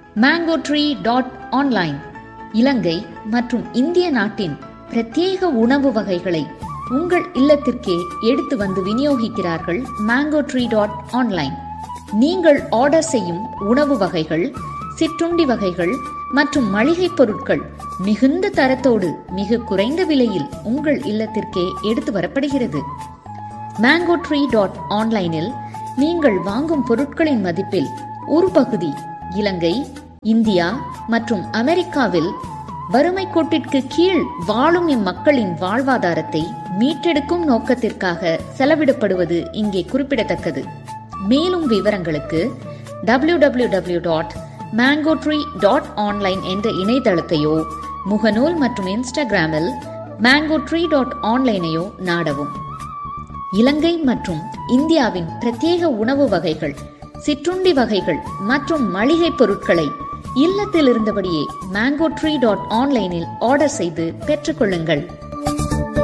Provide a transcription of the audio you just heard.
mangotree.online இலங்கை மற்றும் இந்திய நாட்டின் பிரத்யேக உணவு வகைகளை உங்கள் இல்லத்திற்கே எடுத்து வந்து விநியோகிக்கிறார்கள் mangotree.online. நீங்கள் ஆர்டர் செய்யும் உணவு வகைகள், சிற்றுண்டி வகைகள் மற்றும் மளிகை பொருட்கள் மிகுந்த தரத்தோடு மிக குறைந்த விலையில் உங்கள் இல்லத்திற்கே எடுத்து வரப்படுகிறது. mangotree.onlineல் நீங்கள் வாங்கும் பொருட்களின் மதிப்பில் ஒரு பகுதி இலங்கை, இந்தியா மற்றும் அமெரிக்காவில் வறுமை கோட்டிற்கு கீழ் வாழும் இம்மக்களின் வாழ்வாதாரத்தை மீட்டெடுக்கும் நோக்கத்திற்காக செலவிடப்படுவது இங்கே குறிப்பிடத்தக்கது. மேலும் விவரங்களுக்கு www.mangotree.online என்ற இணையதளத்தையோ முகநூல் மற்றும் இன்ஸ்டாகிராமில் mangotree.onlineஐயோ நாடவும். இலங்கை மற்றும் இந்தியாவின் பிரத்யேக உணவு வகைகள், சிற்றுண்டி வகைகள் மற்றும் மளிகை பொருட்களை இல்லத்தில் இருந்தபடியே mangotree.onlineல் ஆர்டர் செய்து பெற்றுக்கொள்ளுங்கள்.